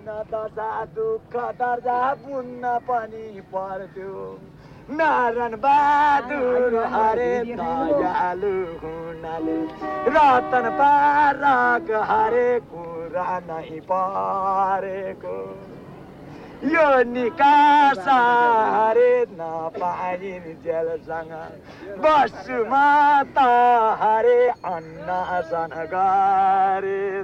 दिन दशा दुःख दर्जा पुन्न पनि पर्थ्यो नारायण बहादुर हरे दयालु हुनाले रतन पारक हरे कुरा नै परेको यो निकास हरे नपाइन जेलसँग बस्छु म त हरे अन्नसन गरेर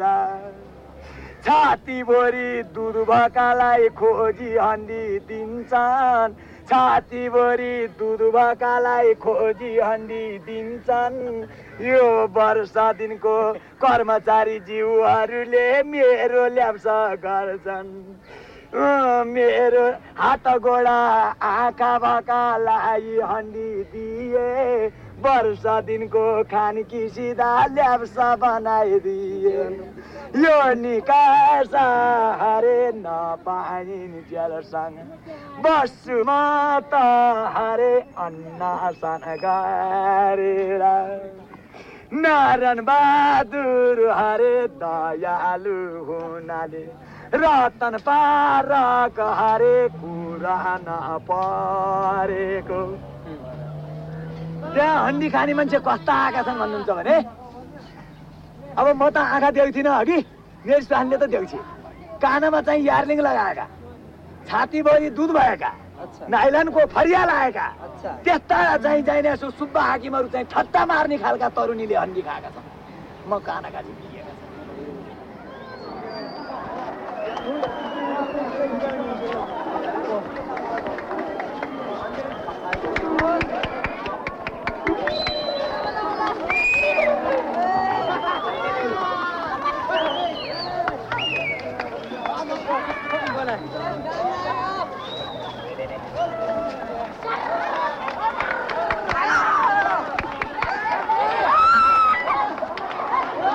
छातीभरि दुध भकालाई खोजी हन्डी दिन्छन् छातीभरि दुध भकालाई खोजी हन्डी दिन्छन् यो वर्ष दिनको कर्मचारी जीवहरूले मेरो ल्याप्सा गर्छन् मेरो हात गोडा आँखा भकालाई हन्डी दिए वर्ष दिनको खानकी सिधा ल्याप्सा बनाइदिए यो निकास हरे नपाइन जेलसँग बस्छु म त हरे अन्नसन गरेर नारायण बहादुर हरे दयालु हुनाले रतन पारक हरे कुरा नपरेको त्यहाँ हन्डी खाने मान्छे कस्ता आएका छन् भन्नुहुन्छ भने अब म त आँखा देऊ थिइनँ अघि मेरो स्वानले त देउछे कानमा चाहिँ यार्लिङ लगाएका छातीभरि दुध भएका नाइलनको फरिया लगाएका त्यस्ता चाहिँ सुब्बा हाकिमहरू चाहिँ ठट्टा मार्ने खालका तरुनीले हन्डी खाएका छन् म काना खाली